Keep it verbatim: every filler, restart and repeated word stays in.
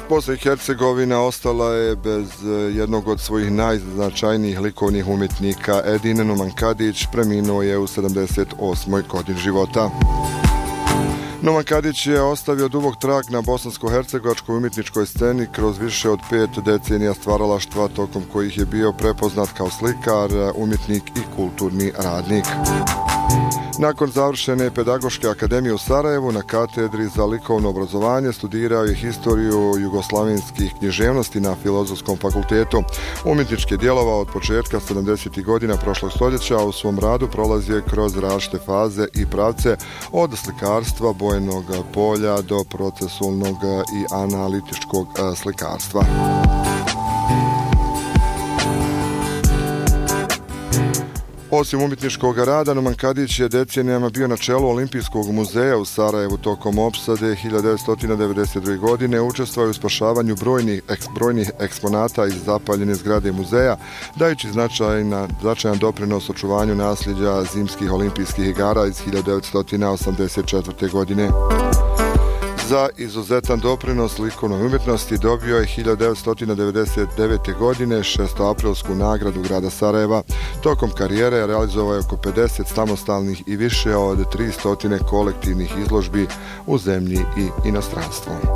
Bosna i Hercegovina ostala je bez jednog od svojih najznačajnijih likovnih umjetnika. Edin Numan Kadić preminuo je u sedamdeset osmoj godini života. Numan Kadić je ostavio dubok trag na bosansko-hercegovačkoj umjetničkoj sceni kroz više od pet decenija stvaralaštva, tokom kojih je bio prepoznat kao slikar, umjetnik i kulturni radnik. Nakon završene Pedagoške akademije u Sarajevu na katedri za likovno obrazovanje studirao je historiju jugoslavenskih književnosti na Filozofskom fakultetu. Umjetnički je djelovao od početka sedamdesetih godina prošlog stoljeća, a u svom radu prolazio je kroz različite faze i pravce, od slikarstva bojnog polja do procesualnog i analitičkog slikarstva. Osim umjetničkog rada, Numan Kadić je decenijama bio na čelu Olimpijskog muzeja u Sarajevu. Tokom opsade hiljadu devetsto devedeset druge. godine učestvovao u spašavanju brojnih, eks, brojnih eksponata iz zapaljene zgrade muzeja, dajući značajan, značajan doprinos očuvanju nasljeđa zimskih olimpijskih igara iz hiljadu devetsto osamdeset četvrte. godine. Za izuzetan doprinos likovnoj umjetnosti dobio je hiljadu devetsto devedeset devete. godine šestoaprilsku nagradu grada Sarajeva. Tokom karijere realizovao je oko pedeset samostalnih i više od tristo kolektivnih izložbi u zemlji i inostranstvu.